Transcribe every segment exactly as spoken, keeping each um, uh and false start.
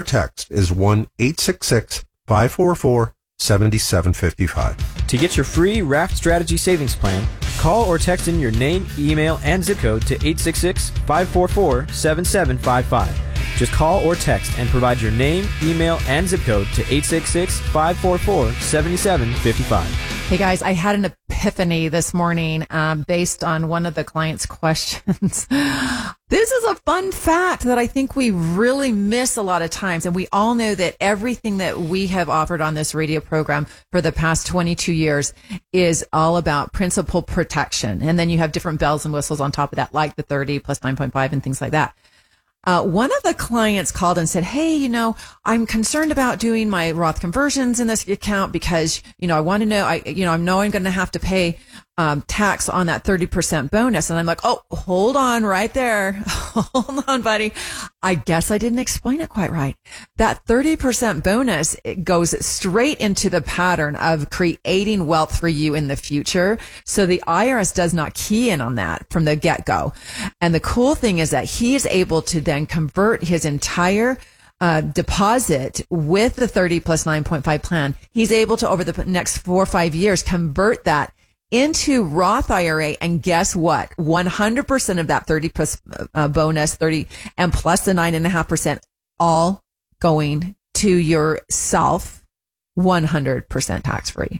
text is one eight six six, five four four, seven seven five five. To get your free Raft Strategy Savings Plan, call or text in your name, email, and zip code to eight six six, five four four, seven seven five five. Just call or text and provide your name, email, and zip code to eight six six, five four four, seven seven five five. Hey guys, I had an epiphany this morning um, based on one of the client's questions. This is a fun fact that I think we really miss a lot of times. And we all know that everything that we have offered on this radio program for the past twenty-two years is all about principal protection. And then you have different bells and whistles on top of that, like the thirty plus nine point five and things like that. Uh, one of the clients called and said, hey, you know, I'm concerned about doing my Roth conversions in this account because, you know, I want to know, I, you know, I know I'm going to have to pay um, tax on that thirty percent bonus. And I'm like, oh, hold on right there. Hold on, buddy. I guess I didn't explain it quite right. That thirty percent bonus, it goes straight into the pattern of creating wealth for you in the future. So the I R S does not key in on that from the get-go. And the cool thing is that he is able to then convert his entire uh, deposit with the thirty plus nine point five plan. He's able to, over the next four or five years, convert that into Roth I R A. And guess what? one hundred percent of that thirty plus uh, bonus, thirty and plus the nine and a half percent, all going to yourself, one hundred percent tax free.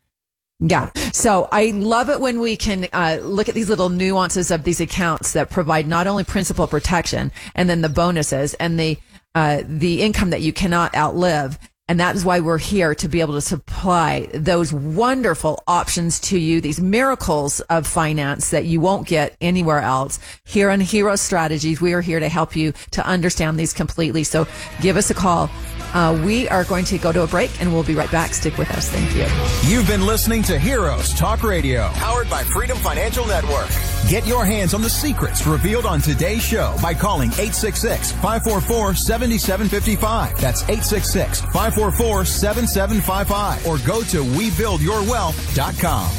Yeah. So I love it when we can uh, look at these little nuances of these accounts that provide not only principal protection and then the bonuses and the uh, the income that you cannot outlive. And that is why we're here, to be able to supply those wonderful options to you, these miracles of finance that you won't get anywhere else. Here on Hero Strategies, we are here to help you to understand these completely. So give us a call. Uh, we are going to go to a break and we'll be right back. Stick with us. Thank you. You've been listening to Heroes Talk Radio, powered by Freedom Financial Network. Get your hands on the secrets revealed on today's show by calling eight six six, five four four, seven seven five five. That's eight six six, five four four, seven seven five five. Or go to we build your wealth dot com.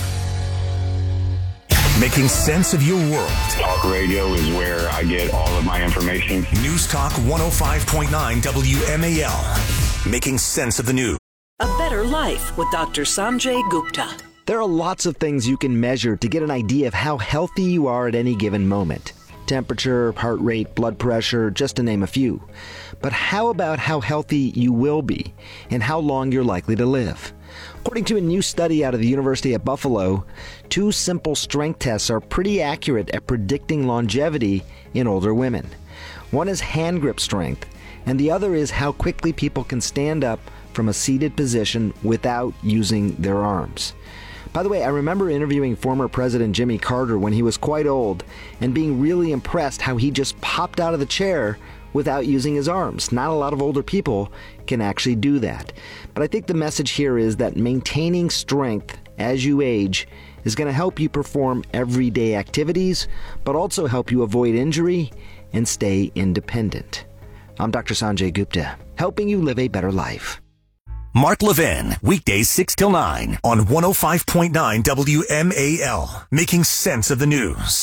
Making sense of your world. Talk radio is where I get all of my information. News Talk one oh five point nine W M A L. Making sense of the news. A Better Life with Doctor Sanjay Gupta. There are lots of things you can measure to get an idea of how healthy you are at any given moment. Temperature, heart rate, blood pressure, just to name a few. But how about how healthy you will be and how long you're likely to live? According to a new study out of the University at Buffalo, two simple strength tests are pretty accurate at predicting longevity in older women. One is hand grip strength, and the other is how quickly people can stand up from a seated position without using their arms. By the way, I remember interviewing former President Jimmy Carter when he was quite old and being really impressed how he just popped out of the chair without using his arms. Not a lot of older people can actually do that. But I think the message here is that maintaining strength as you age is going to help you perform everyday activities, but also help you avoid injury and stay independent. I'm Doctor Sanjay Gupta, helping you live a better life. Mark Levin, weekdays six till nine on one oh five point nine W M A L. Making sense of the news.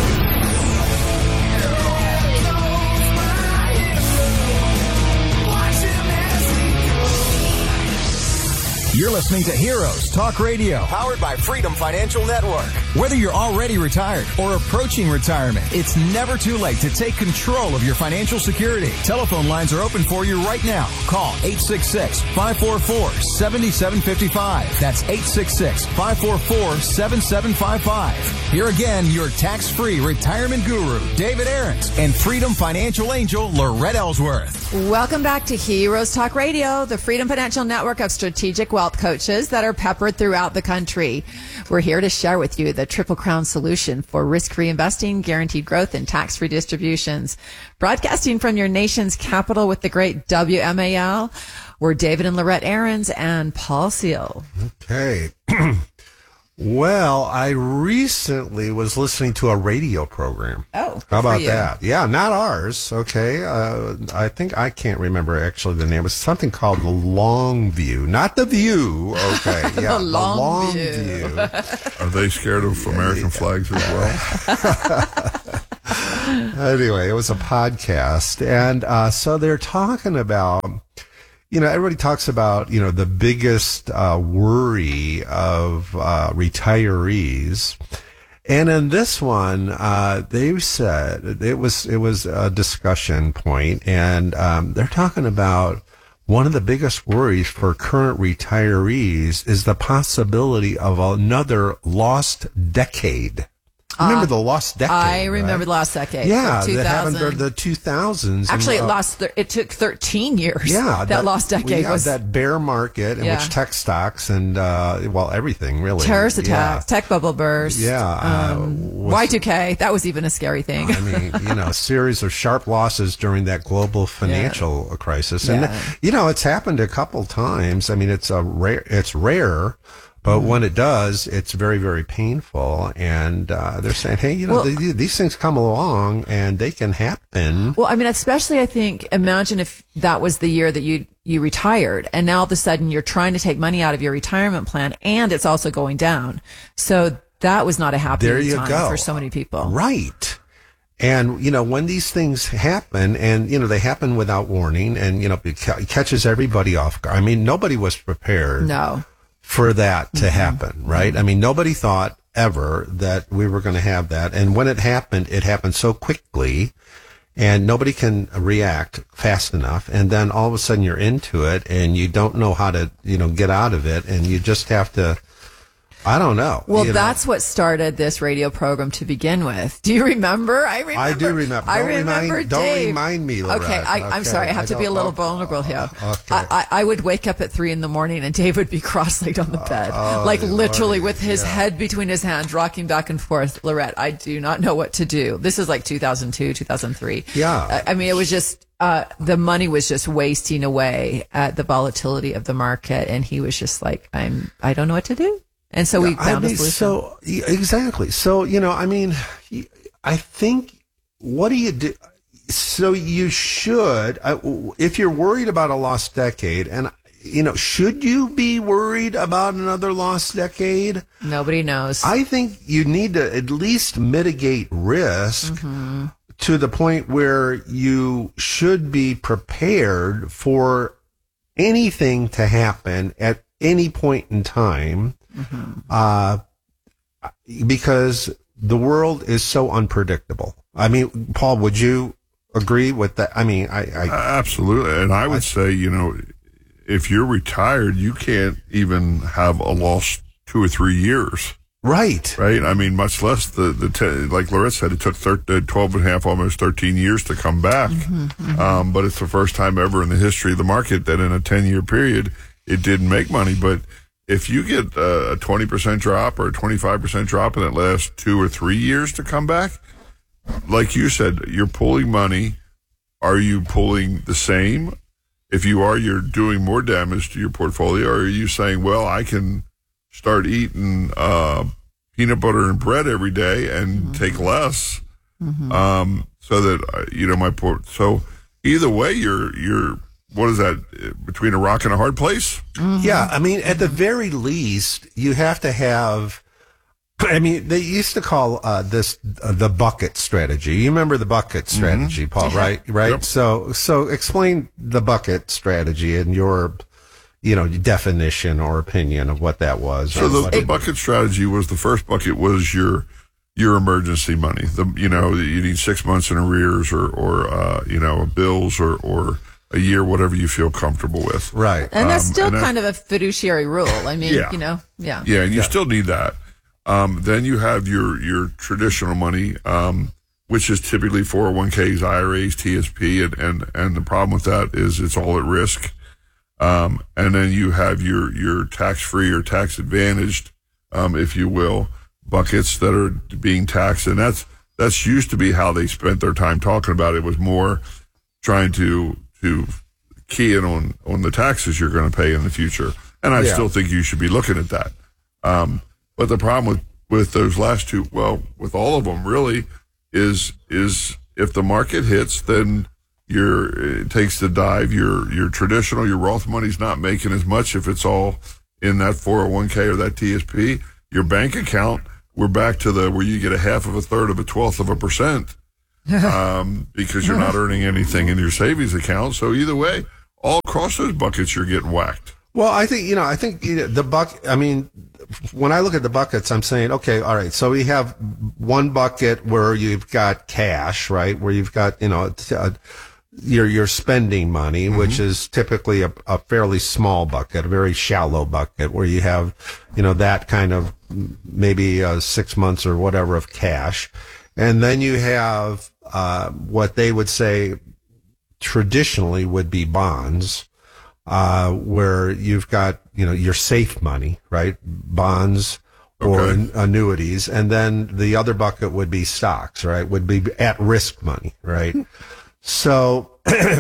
You're listening to Heroes Talk Radio, powered by Freedom Financial Network. Whether you're already retired or approaching retirement, it's never too late to take control of your financial security. Telephone lines are open for you right now. Call eight six six, five four four, seven seven five five. That's eight six six, five four four, seven seven five five. Here again, your tax-free retirement guru, David Aarons, and Freedom Financial Angel, Lorette Ellsworth. Welcome back to Heroes Talk Radio, the Freedom Financial Network of strategic wealth coaches that are peppered throughout the country. We're here to share with you the Triple Crown solution for risk-free investing, guaranteed growth, and tax-free distributions. Broadcasting from your nation's capital with the great W M A L, we're David and Lorette Aarons and Paul Seal. Okay. Well, I recently was listening to a radio program. Oh, how about you. that? Yeah, not ours. Okay. Uh, I think I can't remember actually the name. It was something called The Long View. Not The View. Okay. Yeah. the, long the Long View. View. Are they scared of American flags as well? Anyway, it was a podcast. And uh, so they're talking about you know, everybody talks about, you know, the biggest uh, worry of uh, retirees. And in this one, uh, they said it was, it was a discussion point, and um, they're talking about one of the biggest worries for current retirees is the possibility of another lost decade. Remember uh, the lost decade? I remember right? the lost decade. Yeah, that happened during the two thousands. Actually, and, uh, it lost. Th- it took thirteen years. Yeah, that, that lost decade yeah, was that bear market in yeah. which tech stocks and uh, well, everything really. Terrorist attacks, yeah. tech bubble burst. Yeah, uh, um, was, Y two K. That was even a scary thing. I mean, you know, a series of sharp losses during that global financial yeah. crisis, and yeah. you know, it's happened a couple times. I mean, it's a rare. It's rare. But when it does, it's very, very painful. And uh, they're saying, hey, you know, well, th- these things come along and they can happen. Well, I mean, especially I think, imagine if that was the year that you you retired and now all of a sudden you're trying to take money out of your retirement plan and it's also going down. So that was not a happy there you time go. for so many people. Right. And, you know, when these things happen and, you know, they happen without warning and, you know, it ca- catches everybody off guard. I mean, nobody was prepared. No. For that to mm-hmm. happen, right? I mean, nobody thought ever that we were going to have that. And when it happened, it happened so quickly and nobody can react fast enough. And then all of a sudden you're into it and you don't know how to, you know, get out of it. And you just have to, I don't know. Well, you that's know. what started this radio program to begin with. Do you remember? I remember. I do remember. I don't remember remind, Dave. Don't remind me, Lorette. Okay, I, I'm okay. sorry. I have I to be a little vulnerable here. Okay. I, I, I would wake up at three in the morning and Dave would be cross-legged on the bed, uh, like oh, literally Lord, with his yeah. head between his hands, rocking back and forth. Lorette, I do not know what to do. This is like two thousand two, two thousand three. Yeah. I, I mean, it was just, uh, the money was just wasting away at the volatility of the market. And he was just like, I'm, I don't know what to do. And so we found I mean, a solution. So exactly. So you know, I mean, I think what do you do? So you should, if you're worried about a lost decade, and you know, should you be worried about another lost decade? Nobody knows. I think you need to at least mitigate risk mm-hmm. to the point where you should be prepared for anything to happen at any point in time. Mm-hmm. Uh, because the world is so unpredictable. I mean, Paul, would you agree with that? I mean, I, I absolutely. And I would I, say, you know, if you're retired, you can't even have a lost two or three years. Right. Right. I mean, much less the, the, te- like Lorette said, it took thirteen, twelve and a half, almost thirteen years to come back. Mm-hmm, mm-hmm. Um, but it's the first time ever in the history of the market that in a ten year period, it didn't make money. But if you get a twenty percent drop or a twenty-five percent drop in that last two or three years to come back, like you said, you're pulling money. Are you pulling the same? If you are, you're doing more damage to your portfolio. Or are you saying, well, I can start eating uh, peanut butter and bread every day and mm-hmm. take less, mm-hmm. um, so that, uh, you know, my port. So either way, you're, you're, what is that, between a rock and a hard place? Mm-hmm. Yeah, I mean, at the very least, you have to have, I mean, they used to call uh, this uh, the bucket strategy. You remember the bucket strategy, mm-hmm. Paul, right? Right? Yep. So, so explain the bucket strategy and your, you know, definition or opinion of what that was. So the, what the it, bucket strategy was, the first bucket was your your emergency money. The, you know, you need six months in arrears or, or uh, you know, bills or, or a year, whatever you feel comfortable with. Right. And that's um, still and kind of a fiduciary rule. I mean, yeah. you know, yeah. Yeah, and you yeah. still need that. Um, then you have your, your traditional money, um, which is typically four oh one k's, I R As, T S P, and, and, and the problem with that is it's all at risk. Um, and then you have your, your tax-free or tax-advantaged, um, if you will, buckets that are being taxed. And that's, that's used to be how they spent their time talking about it. It was more trying to, to key in on, on the taxes you're going to pay in the future. And I yeah. still think you should be looking at that. Um, but the problem with, with those last two, well, with all of them really, is, is if the market hits, then your, it takes the dive. Your, your traditional, your Roth money's not making as much if it's all in that four oh one k or that T S P. Your bank account, we're back to the, where you get a half of a third of a twelfth of a percent, um, because you're not earning anything in your savings account. So either way, all across those buckets, you're getting whacked. Well, I think, you know, I think you know, the buck, I mean, when I look at the buckets, I'm saying, okay, all right, so we have one bucket where you've got cash, right? Where you've got, you know, uh, your, your spending money, mm-hmm. which is typically a, a fairly small bucket, a very shallow bucket where you have, you know, that kind of maybe uh, six months or whatever of cash. And then you have, uh, what they would say traditionally would be bonds. Uh, where you've got, you know, your safe money, right? Bonds or Okay. an- annuities. And then the other bucket would be stocks, right? Would be at risk money, right? So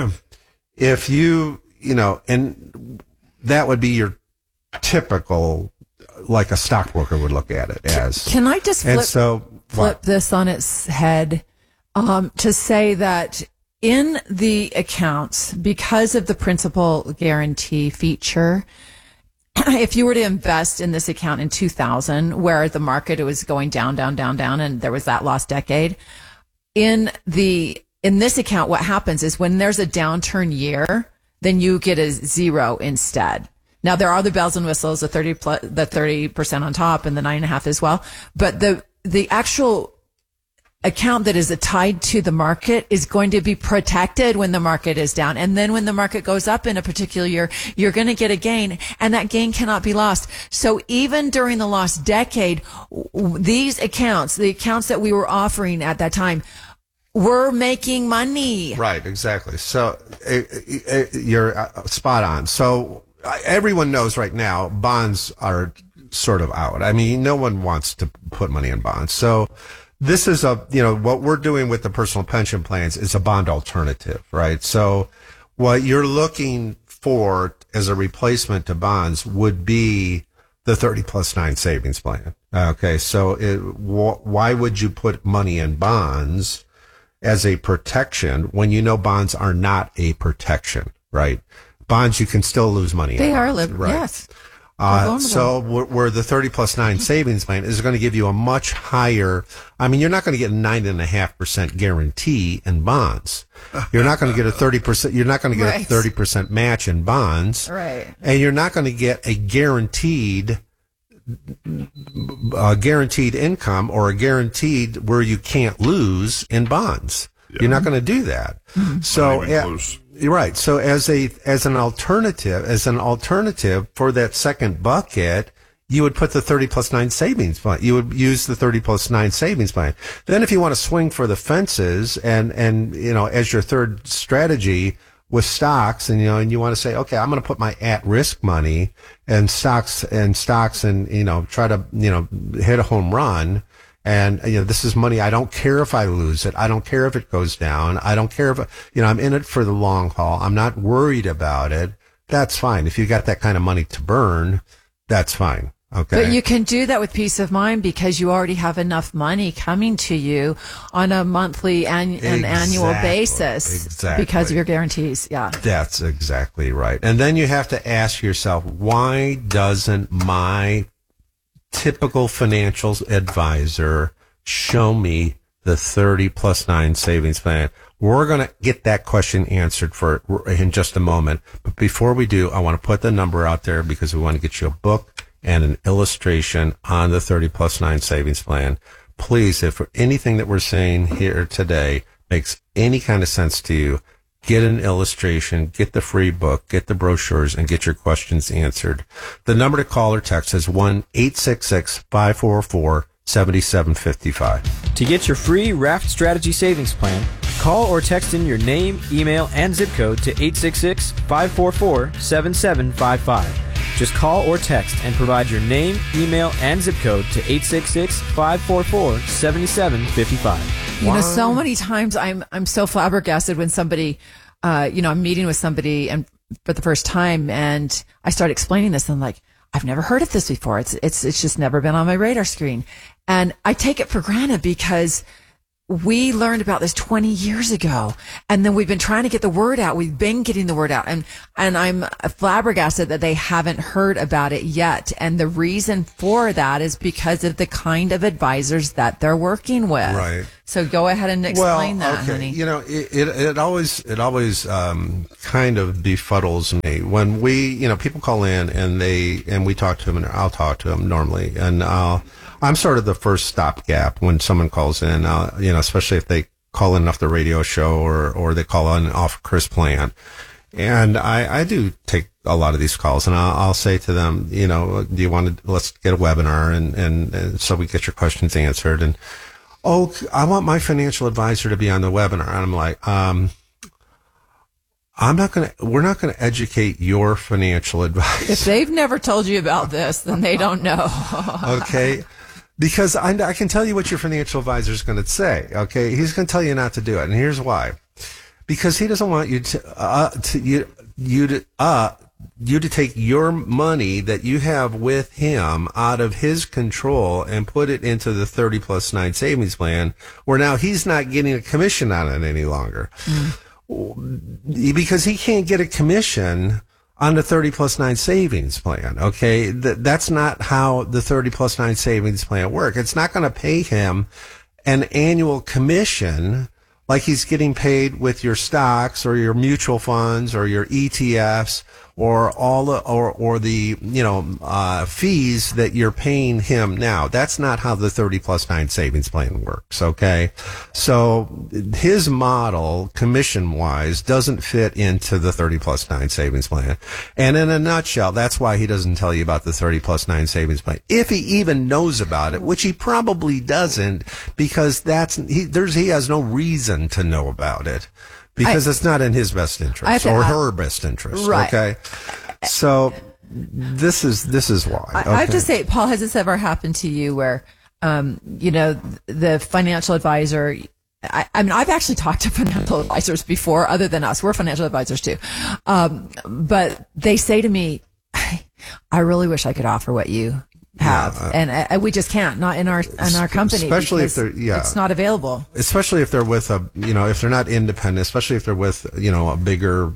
if you, you know, and that would be your typical, like a stockbroker would look at it as. Can I just And flip, so, flip what? this on its head um, to say that in the accounts, because of the principal guarantee feature, if you were to invest in this account in two thousand, where the market was going down, down, down, down, and there was that lost decade, in the in this account, what happens is when there's a downturn year, then you get a zero instead. Now there are the bells and whistles, the thirty plus, the thirty percent on top, and the nine and a half as well. But the the actual account that is tied to the market is going to be protected when the market is down. And then when the market goes up in a particular year, you're going to get a gain, and that gain cannot be lost. So even during the lost decade, w- these accounts, the accounts that we were offering at that time, were making money. Right, exactly. So uh, uh, you're uh, spot on. So uh, everyone knows right now bonds are sort of out. I mean, no one wants to put money in bonds. So this is a, you know, what we're doing with the personal pension plans is a bond alternative, right? So what you're looking for as a replacement to bonds would be the thirty plus nine savings plan. Okay. So it, wh- why would you put money in bonds as a protection when you know bonds are not a protection, right? Bonds, you can still lose money. They in are, bonds, li- right? yes. Uh, so where, where the thirty plus nine savings plan is going to give you a much higher, I mean, you're not going to get a nine and a half percent guarantee in bonds. You're not going to get a thirty percent, you're not going to get Right. a thirty percent match in bonds. Right. And you're not going to get a guaranteed, uh, guaranteed income or a guaranteed where you can't lose in bonds. You're not going to do that. So, Not even yeah, close. you're right. So as a, as an alternative, as an alternative for that second bucket, you would put the thirty plus nine savings plan. You would use the thirty plus nine savings plan. Then if you want to swing for the fences and, and, you know, as your third strategy with stocks and, you know, and you want to say, okay, I'm going to put my at risk money and stocks and stocks and, you know, try to, you know, hit a home run. And, you know, this is money. I don't care if I lose it. I don't care if it goes down. I don't care if, you know, I'm in it for the long haul. I'm not worried about it. That's fine. If you got that kind of money to burn, that's fine. Okay. But you can do that with peace of mind because you already have enough money coming to you on a monthly and an annual Exactly. basis Exactly. because of your guarantees. Yeah. That's exactly right. And then you have to ask yourself, why doesn't my typical financial advisor show me the thirty plus nine savings plan? We're going to get that question answered for in just a moment. But before we do, I want to put the number out there because we want to get you a book and an illustration on the thirty plus nine savings plan. Please, if anything that we're saying here today makes any kind of sense to you, get an illustration, get the free book, get the brochures, and get your questions answered. The number to call or text is one eight six six, five four four, seven seven five five. To get your free Raft Strategy Savings Plan, call or text in your name, email, and zip code to eight six six, five four four, seven seven five five. Just call or text and provide your name, email, and zip code to eight six six, five four four, seven seven five five. You know, so many times I'm I'm so flabbergasted when somebody, uh, you know, I'm meeting with somebody and for the first time, and I start explaining this, and I'm like, I've never heard of this before. It's it's it's just never been on my radar screen, and I take it for granted because we learned about this twenty years ago, and then we've been trying to get the word out. We've been getting the word out, and and I'm flabbergasted that they haven't heard about it yet. And the reason for that is because of the kind of advisors that they're working with. Right. So go ahead and explain well, that, okay. honey. You know, it, it, it always, it always, um, kind of befuddles me when we, you know, people call in and they, and we talk to them, and I'll talk to them normally, and I'll, I'm sort of the first stopgap when someone calls in, uh, you know, especially if they call in off the radio show or, or they call in off Chris Plant. And I, I do take a lot of these calls, and I'll, I'll say to them, you know, do you want to, let's get a webinar, and, and, and so we get your questions answered. And, oh, I want my financial advisor to be on the webinar. And I'm like, um, I'm not going to, we're not going to educate your financial advisor. If they've never told you about this, then they don't know. Okay. Because I, I can tell you what your financial advisor is going to say. Okay. He's going to tell you not to do it. And here's why. Because he doesn't want you to, uh, to you, you to, uh, you to take your money that you have with him out of his control and put it into the thirty plus nine savings plan, where now he's not getting a commission on it any longer. Mm. Because he can't get a commission on the thirty plus nine savings plan. Okay. Th- that's not how the thirty plus nine savings plan works. It's not going to pay him an annual commission like he's getting paid with your stocks or your mutual funds or your E T Fs or all the, or or the you know uh fees that you're paying him now. That's not how the thirty plus nine savings plan works. Okay, so his model, commission wise, doesn't fit into the thirty plus nine savings plan. And in a nutshell, that's why he doesn't tell you about the thirty plus nine savings plan, if he even knows about it, which he probably doesn't, because that's he there's he has no reason to know about it. Because I, it's not in his best interest or add, her best interest. Right. Okay. So this is, this is why. I, okay. I have to say, Paul, has this ever happened to you where, um, you know, the financial advisor, I, I mean, I've actually talked to financial advisors before, other than us. We're financial advisors too. Um, but they say to me, I really wish I could offer what you have, yeah, uh, and uh, we just can't, not in our in our company, especially if they're yeah it's not available, especially if they're with a you know if they're not independent, especially if they're with you know a bigger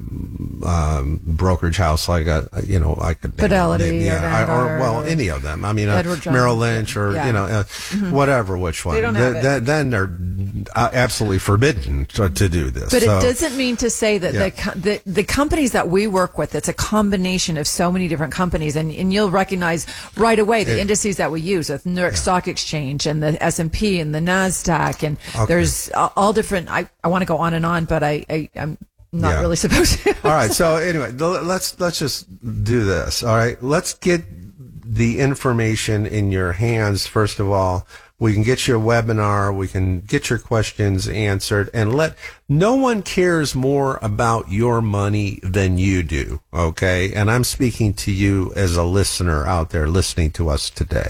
um, brokerage house like a you know like a Fidelity name, yeah, or, or, or well or any of them. I mean, uh, Merrill Lynch or yeah. you know uh, mm-hmm. whatever which one. They don't have the, it. The, then they're uh, absolutely forbidden to, to do this. But so, it doesn't mean to say that yeah. the, the the companies that we work with, it's a combination of so many different companies, and and you'll recognize right away the it, indices that we use, the New York yeah. Stock Exchange and the S and P and the NASDAQ, and okay. there's all different, I, I want to go on and on, but I, I, I'm not yeah. really supposed to. All right. So anyway, let's, let's just do this. All right. Let's get the information in your hands. First of all, we can get you a webinar. We can get your questions answered, and let no one cares more about your money than you do. Okay. And I'm speaking to you as a listener out there listening to us today.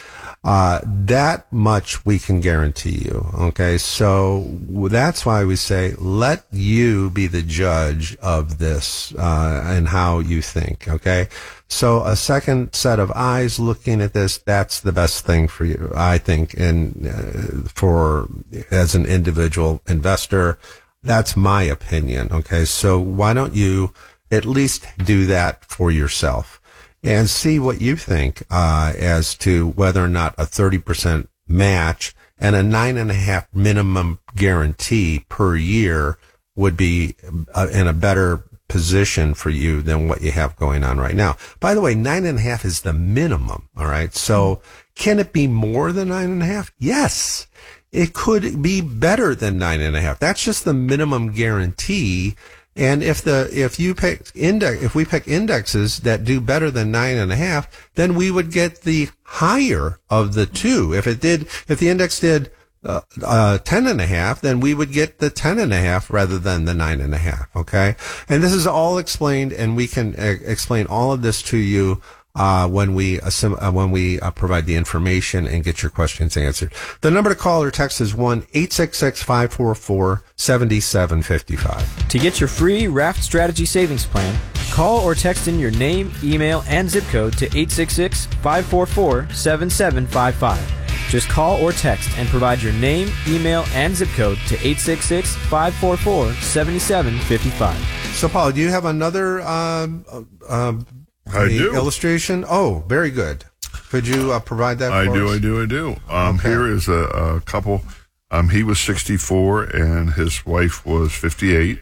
Uh, that much we can guarantee you. Okay. So that's why we say, let you be the judge of this, uh, and how you think. Okay. So a second set of eyes looking at this, that's the best thing for you, I think, and uh, for, as an individual investor, that's my opinion. Okay. So why don't you at least do that for yourself? And see what you think uh as to whether or not a thirty percent match and a nine and a half minimum guarantee per year would be uh, in a better position for you than what you have going on right now. By the way, nine and a half is the minimum. All right. So can it be more than nine and a half? Yes, it could be better than nine and a half. That's just the minimum guarantee. And if the, if you pick index, if we pick indexes that do better than nine and a half, then we would get the higher of the two. If it did, if the index did, uh, uh, ten and a half, then we would get the ten and a half rather than the nine and a half. Okay. And this is all explained, and we can uh, explain all of this to you Uh, when we assim- uh, when we uh, provide the information and get your questions answered. The number to call or text is one eight six six, five four four, seven seven five five. To get your free Raft Strategy Savings Plan, call or text in your name, email, and zip code to eight six six, five four four, seven seven five five. Just call or text and provide your name, email, and zip code to eight six six, five four four, seven seven five five. So, Paul, do you have another um, uh, I do. illustration? Oh, very good. Could you uh, provide that for I us? do, I do, I do. Um, okay. Here is a, a couple. Um, he was sixty-four and his wife was fifty-eight,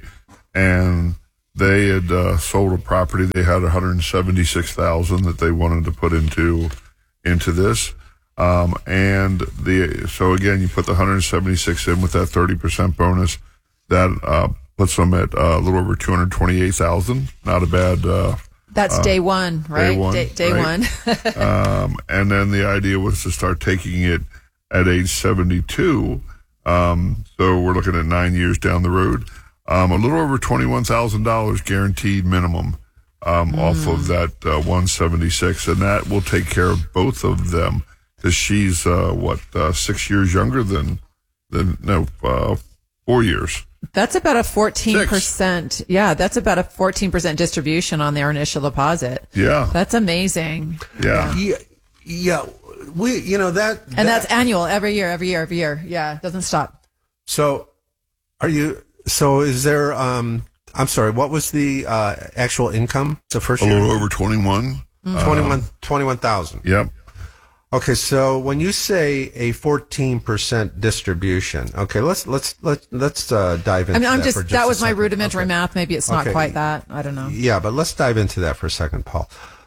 and they had uh, sold a property. They had one hundred seventy-six thousand dollars that they wanted to put into into this. Um, and the so again, you put the one hundred seventy-six in with that thirty percent bonus. That uh, puts them at uh, a little over two hundred twenty-eight thousand dollars. Not a bad. Uh, That's uh, day one, right? Day one. Day, day right? one. um, and then the idea was to start taking it at age seventy-two. Um, so we're looking at nine years down the road. Um, a little over twenty-one thousand dollars guaranteed minimum um, mm. off of that uh, one seventy-six, and that will take care of both of them. Because she's uh, what uh, six years younger than than no uh, four years. That's about a fourteen percent. Six. Yeah, that's about a fourteen percent distribution on their initial deposit. Yeah, that's amazing. Yeah, yeah, yeah. We, you know that, and that, that's annual, every year, every year, every year. Yeah, it doesn't stop. So, are you? So, is there? Um, I'm sorry. What was the uh, actual income? The first a year? little over twenty-one. Mm-hmm. Twenty-one. Uh, Twenty-one thousand. Yep. Okay, so when you say a fourteen percent distribution, okay, let's let's let's let's uh, dive into. I mean, I'm that just, for just that a was my second. rudimentary okay. math. Maybe it's not okay. quite that. I don't know. Yeah, but let's dive into that for a second, Paul.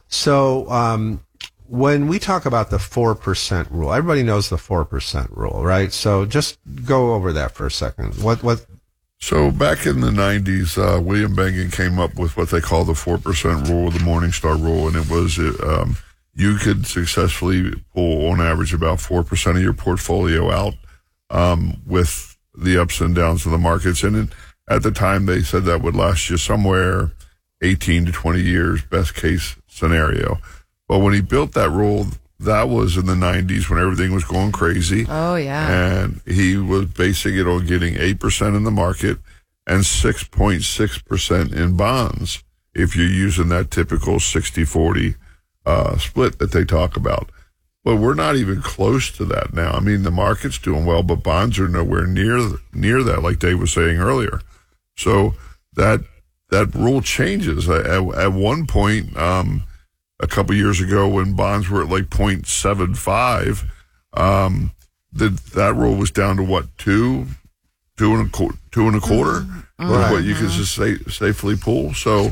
So um, when we talk about the four percent rule, everybody knows the four percent rule, right? So just go over that for a second. What what? So back in the nineties, uh, William Bengen came up with what they call the four percent rule, the Morningstar rule, and it was. Um, You could successfully pull, on average, about four percent of your portfolio out um, with the ups and downs of the markets. And it, at the time, they said that would last you somewhere eighteen to twenty years, best case scenario. But when he built that rule, that was in the nineties when everything was going crazy. Oh, yeah. And he was basing it on getting eight percent in the market and six point six percent in bonds if you're using that typical sixty forty Uh, split that they talk about. But we're not even close to that now. I mean, the market's doing well, but bonds are nowhere near near that, like Dave was saying earlier. So that that rule changes. At, at one point, um, a couple years ago, when bonds were at like zero point seven five, um, the, that rule was down to what, two, two and a, two and a quarter, mm-hmm. was what you could just say, safely pull. So,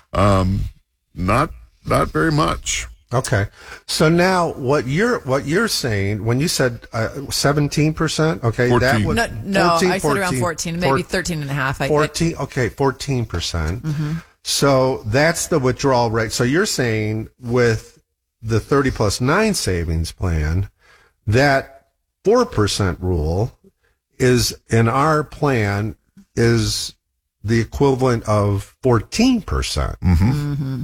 um, not. Not very much. Okay. So now what you're what you're saying when you said seventeen percent, okay, fourteen. that would no, no fourteen, I said around fourteen, maybe four, thirteen and a half. fourteen, I, okay, fourteen percent. Mm-hmm. So that's the withdrawal rate. So you're saying with the thirty plus nine savings plan, that four percent rule is in our plan is the equivalent of fourteen percent. Mm-hmm. Mm-hmm.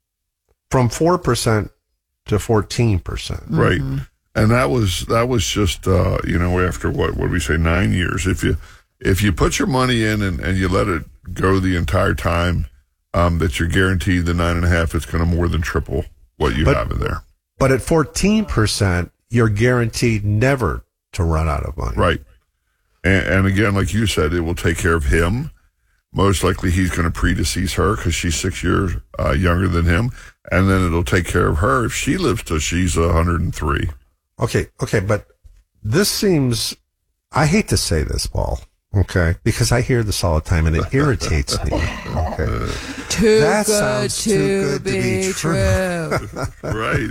From four percent to fourteen percent. Right. Mm-hmm. And that was, that was just, uh, you know, after what, what do we say, nine years. If you, if you put your money in and, and you let it go the entire time, um, that you're guaranteed the nine and a half, it's going to more than triple what you but, have in there. But at fourteen percent, you're guaranteed never to run out of money. Right. And, and again, like you said, it will take care of him. Most likely he's going to predecease her because she's six years uh, younger than him. And then it'll take care of her if she lives till she's one hundred three. Okay, okay, but this seems, I hate to say this, Paul, okay, because I hear this all the time and it irritates me. Okay. Too that good sounds to, too good be, to be true. true.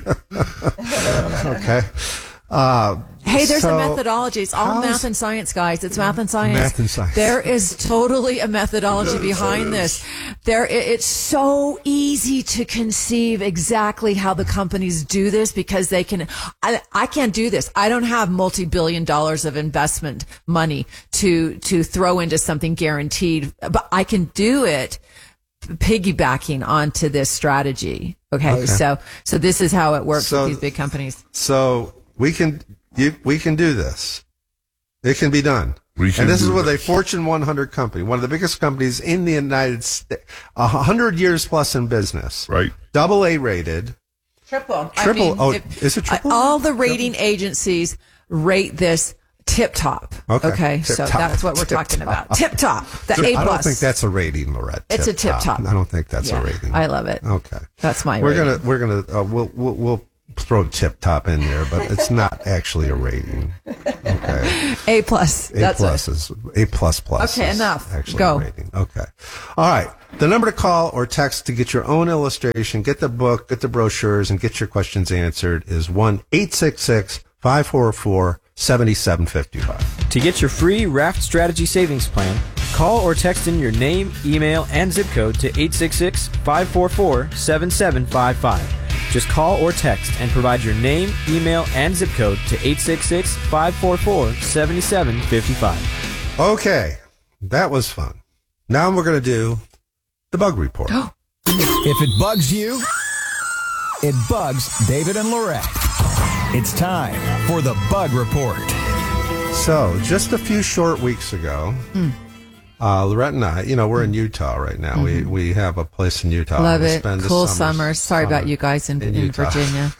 Right. Okay. Uh, Hey, there's so a methodology. It's all math and science, guys. It's math and science. Math and science. There is totally a methodology behind this. There, it's so easy to conceive exactly how the companies do this because they can. I, I can't do this. I don't have multi-billion dollars of investment money to to throw into something guaranteed, but I can do it piggybacking onto this strategy. Okay, Okay. so so this is how it works So- with these big companies. So we can you, we can do this. It can be done. We can and this do is with this. a Fortune one hundred company, one of the biggest companies in the United States, a hundred years plus in business. Right. Double A rated. Triple. Triple. I mean, oh, if- is it triple? Uh, all the rating agencies rate this tip top. Okay. so Tip-top. that's what we're Tip-top. talking about. Tip top. The A plus. I don't think that's a rating, Lorette. It's a tip top. I don't think that's Yeah, a rating. I love it. Okay. That's my We're rating. gonna we're gonna uh, we'll we'll we'll throw tip top in there, but it's not actually a rating. Okay. A plus. A That's plus it. is A plus plus. Okay, is enough. Actually Go. a rating. Okay. All right. The number to call or text to get your own illustration, get the book, get the brochures, and get your questions answered is one eight six six, five four four, seven seven five five. To get your free Raft Strategy Savings Plan, call or text in your name, email, and zip code to eight six six, five four four, seven seven five five. Just call or text and provide your name, email, and zip code to eight six six, five four four, seven seven five five. Okay. That was fun. Now we're going to do the bug report. If it bugs you, it bugs David and Lorette. It's time for the bug report. So, just a few short weeks ago, Mm. uh, Lorette and I, you know, we're in Utah right now. Mm-hmm. We we have a place in Utah. Love We it. spend the Cool summers- summer. Sorry about summer you guys in, in, Utah. Virginia.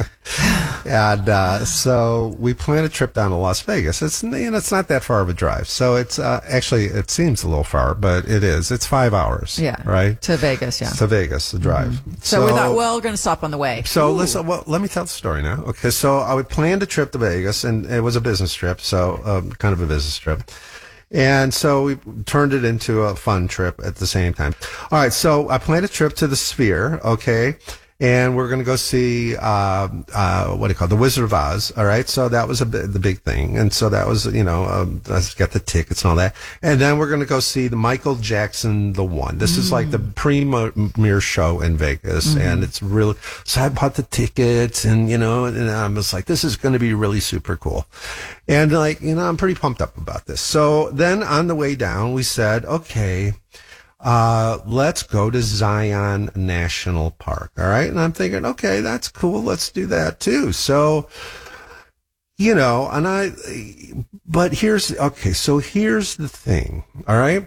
And uh, so we plan a trip down to Las Vegas. It's you know, it's not that far of a drive. So it's uh, actually it seems a little far, but it is. It's five hours. Yeah. Right. To Vegas, yeah. To Vegas, the drive. Mm-hmm. So, we thought, well, we're going to stop on the way. So Ooh. listen, well, let me tell the story now. Okay, so I would planned a trip to Vegas, and it was a business trip, so um, kind of a business trip. And so we turned it into a fun trip at the same time. All right, so I planned a trip to the Sphere, okay, and we're going to go see, uh, uh, what do you call it, the Wizard of Oz, all right? So that was a bi- the big thing. And so that was, you know, um, let's get the tickets and all that. And then we're going to go see the Michael Jackson The One. This mm. is like the premier show in Vegas, mm. and it's really, so I bought the tickets, and, you know, and I was like, this is going to be really super cool. And like, you know, I'm pretty pumped up about this. So then on the way down, we said, okay, uh, let's go to Zion National Park. All right. And I'm thinking, okay, that's cool. Let's do that too. So, you know, and I, but here's, okay. So here's the thing. All right.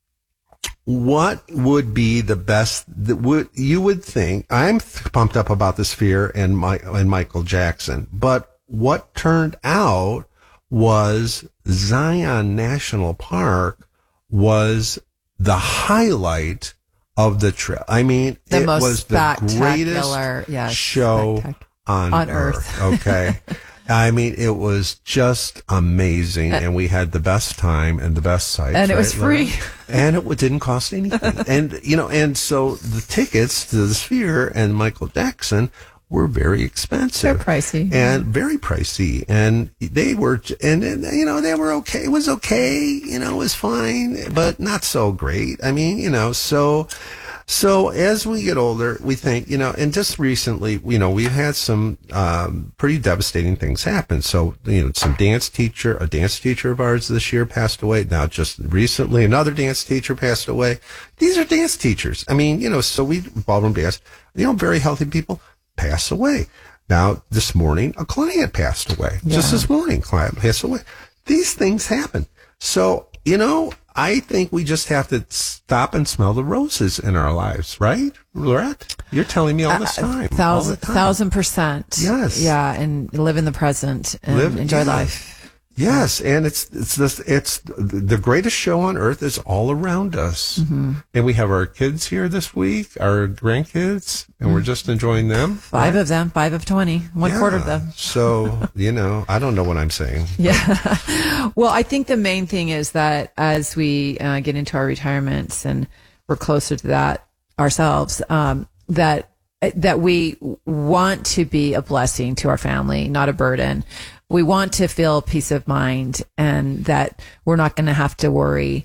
What would be the best that would, you would think, I'm pumped up about the Sphere and my, and Michael Jackson, but what turned out was Zion National Park was the highlight of the trip. I mean, the it most was the spectacular, greatest yes, show on, on earth. earth. Okay. I mean, it was just amazing, and we had the best time and the best sights. And it right, was free. Larry? And it didn't cost anything. And, you know, and so the tickets to the Sphere and Michael Jackson were very expensive. They're pricey. And very pricey. And they were, and, and, you know, they were okay. It was okay. You know, it was fine, but not so great. I mean, you know, so, so as we get older, we think, you know, and just recently, you know, we've had some, um, pretty devastating things happen. So, you know, some dance teacher, a dance teacher of ours this year passed away. Now, just recently, another dance teacher passed away. These are dance teachers. I mean, you know, so we, ballroom dance, you know, very healthy people pass away. Now, this morning, a client passed away. Yeah. Just this morning, client passed away. These things happen. So, you know, I think we just have to stop and smell the roses in our lives, right, Lorette? You're telling me all the time. Uh, thousand, all the time. thousand percent. Yes. Yeah, and live in the present and live, enjoy yeah. life. Yes, and it's it's this it's the greatest show on earth is all around us, mm-hmm. and we have our kids here this week, our grandkids, and mm-hmm. we're just enjoying them. Five right? of them, five of twenty, one yeah. quarter of them. So you know, I don't know what I'm saying. Yeah, well, I think the main thing is that as we uh, get into our retirements and we're closer to that ourselves, um, that that we want to be a blessing to our family, not a burden. We want to feel peace of mind and that we're not going to have to worry.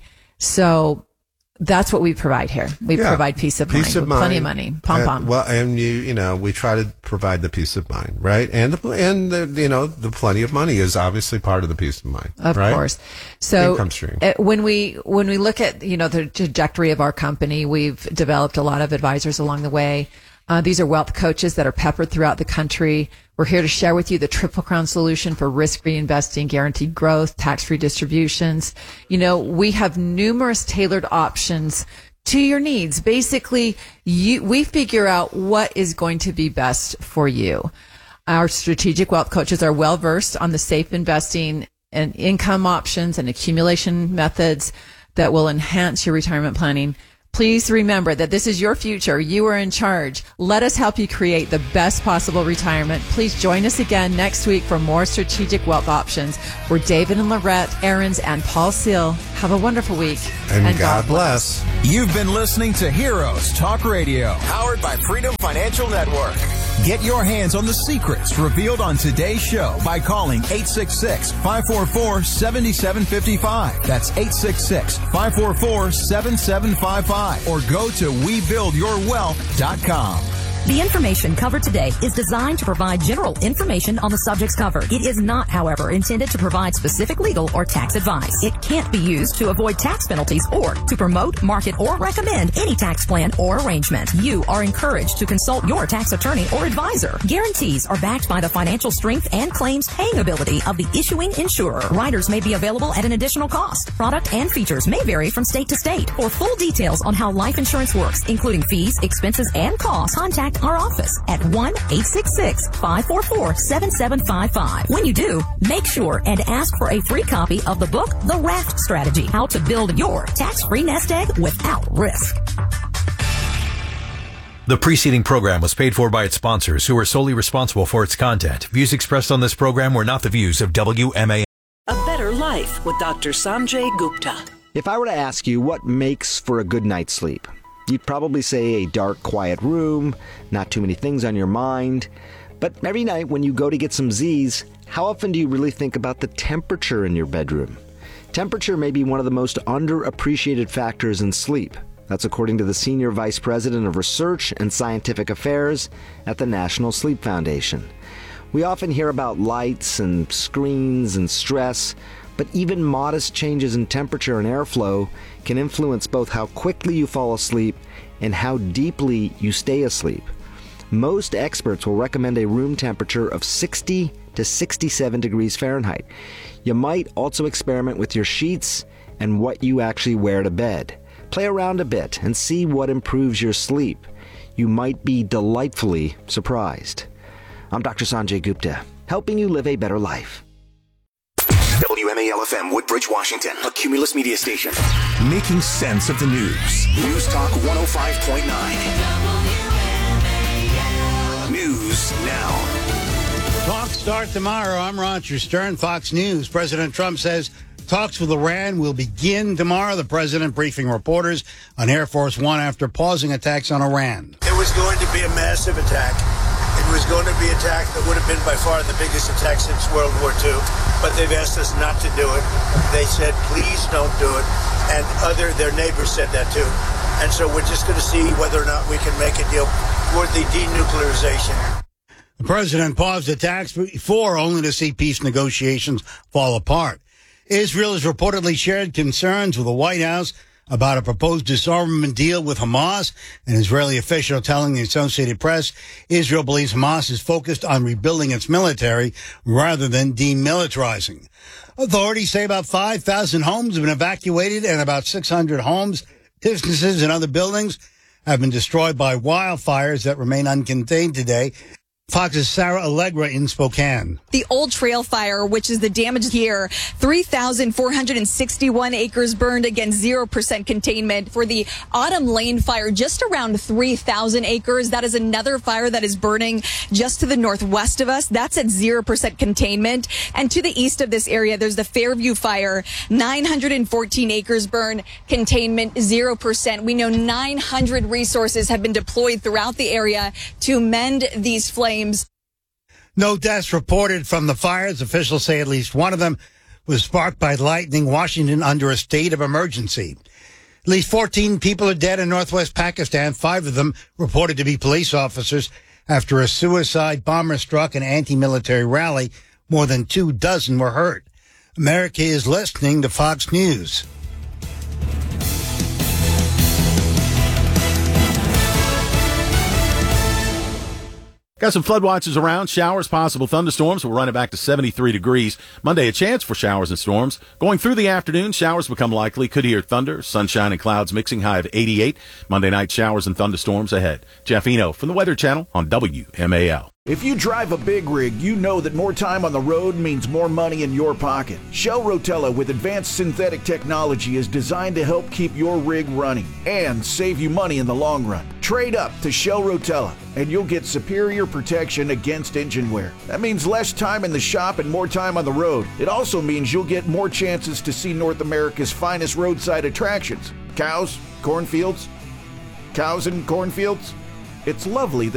So that's what we provide here. We yeah. provide peace of peace mind, of mind. Plenty of money, pom pom. Well, and you, you know, we try to provide the peace of mind, right? And the, and the, you know, the plenty of money is obviously part of the peace of mind, of right? course. So income stream. when we when we look at you know the trajectory of our company, we've developed a lot of advisors along the way. Uh, these are wealth coaches that are peppered throughout the country. We're here to share with you the Triple Crown solution for risk-free investing, guaranteed growth, tax-free distributions. You know, we have numerous tailored options to your needs. Basically, you, we figure out what is going to be best for you. Our strategic wealth coaches are well-versed on the safe investing and income options and accumulation methods that will enhance your retirement planning. Please remember that this is your future. You are in charge. Let us help you create the best possible retirement. Please join us again next week for more strategic wealth options. We're David and Lorette Aarons and Paul Seal. Have a wonderful week. And, and God, God bless. You've been listening to Heroes Talk Radio, powered by Freedom Financial Network. Get your hands on the secrets revealed on today's show by calling eight six six, five four four, seven seven five five. That's eight six six, five four four, seven seven five five. Or go to we build your wealth dot com. The information covered today is designed to provide general information on the subjects covered. It is not, however, intended to provide specific legal or tax advice. It can't be used to avoid tax penalties or to promote, market, or recommend any tax plan or arrangement. You are encouraged to consult your tax attorney or advisor. Guarantees are backed by the financial strength and claims paying ability of the issuing insurer. Riders may be available at an additional cost. Product and features may vary from state to state. For full details on how life insurance works, including fees, expenses, and costs, contact our office at one eight six six, five four four, seven seven five five. When you do, make sure and ask for a free copy of the book, The Raft Strategy, How to Build Your Tax-Free Nest Egg Without Risk. The preceding program was paid for by its sponsors, who are solely responsible for its content. Views expressed on this program were not the views of W M A. A Better Life with Doctor Sanjay Gupta. If I were to ask you what makes for a good night's sleep, you'd probably say a dark, quiet room, not too many things on your mind. But every night when you go to get some Z's, how often do you really think about the temperature in your bedroom? Temperature may be one of the most underappreciated factors in sleep. That's according to the Senior Vice President of Research and Scientific Affairs at the National Sleep Foundation. We often hear about lights and screens and stress, but even modest changes in temperature and airflow can influence both how quickly you fall asleep and how deeply you stay asleep. Most experts will recommend a room temperature of sixty to sixty-seven degrees Fahrenheit. You might also experiment with your sheets and what you actually wear to bed. Play around a bit and see what improves your sleep. You might be delightfully surprised. I'm Doctor Sanjay Gupta, helping you live a better life. W M A L F M, Woodbridge, Washington, a Cumulus media station. Making sense of the news. News Talk one oh five point nine. News now. Talks start tomorrow. I'm Roger Stern, Fox News. President Trump says talks with Iran will begin tomorrow. The president briefing reporters on Air Force One after pausing attacks on Iran. It was going to be a massive attack. It was going to be an attack that would have been by far the biggest attack since World War Two, but they've asked us not to do it. They said, please don't do it. And other, their neighbors said that too. And so we're just going to see whether or not we can make a deal for the denuclearization. The president paused attacks before, only to see peace negotiations fall apart. Israel has reportedly shared concerns with the White House about a proposed disarmament deal with Hamas. An Israeli official telling the Associated Press Israel believes Hamas is focused on rebuilding its military rather than demilitarizing. Authorities say about five thousand homes have been evacuated and about six hundred homes, businesses, and other buildings have been destroyed by wildfires that remain uncontained today. Fox's Sarah Allegra in Spokane. The Old Trail Fire, which is the damage here, three thousand four hundred sixty-one acres burned, again, zero percent containment. For the Autumn Lane Fire, just around three thousand acres. That is another fire that is burning just to the northwest of us. That's at zero percent containment. And to the east of this area, there's the Fairview Fire, nine hundred fourteen acres burned, containment zero percent. We know nine hundred resources have been deployed throughout the area to mend these flames. No deaths reported from the fires. Officials say at least one of them was sparked by lightning. Washington under a state of emergency. At least fourteen people are dead in northwest Pakistan, five of them reported to be police officers after a suicide bomber struck an anti-military rally. More than two dozen were hurt. America is listening to Fox News. Got some flood watches around. Showers, possible thunderstorms. We'll run it back to seventy-three degrees. Monday, a chance for showers and storms. Going through the afternoon, showers become likely. Could hear thunder, sunshine, and clouds mixing. High of eighty-eight. Monday night, showers and thunderstorms ahead. Jeff Eno from the Weather Channel on W M A L. If you drive a big rig, you know that more time on the road means more money in your pocket. Shell Rotella with advanced synthetic technology is designed to help keep your rig running and save you money in the long run. Trade up to Shell Rotella and you'll get superior protection against engine wear. That means less time in the shop and more time on the road. It also means you'll get more chances to see North America's finest roadside attractions. Cows, cornfields, cows and cornfields. It's lovely that